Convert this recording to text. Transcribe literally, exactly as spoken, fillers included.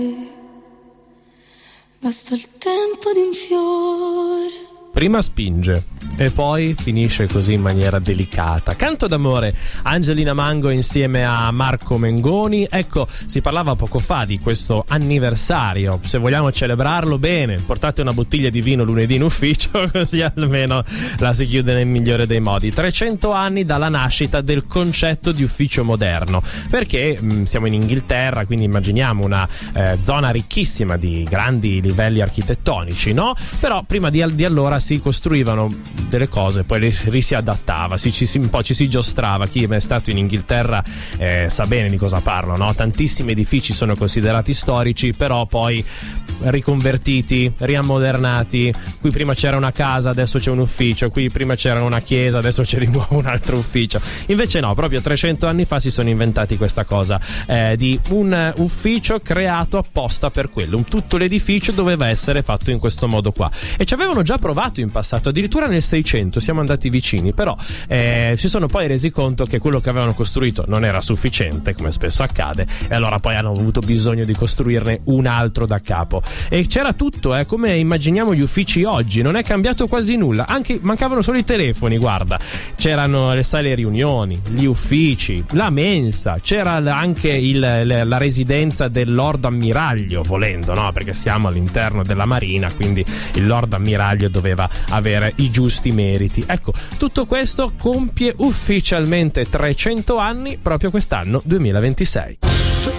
Basta il tempo di un fiore. Prima spinge e poi finisce così in maniera delicata. Canto d'amore, Angelina Mango insieme a Marco Mengoni. Ecco, si parlava poco fa di questo anniversario. Se vogliamo celebrarlo, bene, portate una bottiglia di vino lunedì in ufficio, così almeno la si chiude nel migliore dei modi. trecento anni dalla nascita del concetto di ufficio moderno, perché mh, siamo in Inghilterra, quindi immaginiamo una eh, zona ricchissima di grandi livelli architettonici, no? Però prima di, di allora si costruivano delle cose, poi le, li si adattava, si, ci, un po' ci si giostrava. Chi è stato in Inghilterra eh, sa bene di cosa parlo, no? Tantissimi edifici sono considerati storici, però poi riconvertiti, riammodernati. Qui prima c'era una casa, adesso c'è un ufficio, qui prima c'era una chiesa, adesso c'è di nuovo un altro ufficio. Invece no, proprio trecento anni fa si sono inventati questa cosa eh, di un ufficio creato apposta per quello. Un, tutto l'edificio doveva essere fatto in questo modo qua, e ci avevano già provato in passato, addirittura nel seicento siamo andati vicini, però eh, si sono poi resi conto che quello che avevano costruito non era sufficiente, come spesso accade, e allora poi hanno avuto bisogno di costruirne un altro da capo. E c'era tutto, eh, come immaginiamo gli uffici oggi, non è cambiato quasi nulla, anche mancavano solo i telefoni, guarda, c'erano le sale riunioni, gli uffici, la mensa, c'era anche il, la residenza del Lord Ammiraglio, volendo, no? Perché siamo all'interno della Marina, quindi il Lord Ammiraglio doveva avere i giusti meriti. Ecco, tutto questo compie ufficialmente trecento anni proprio quest'anno duemilaventisei.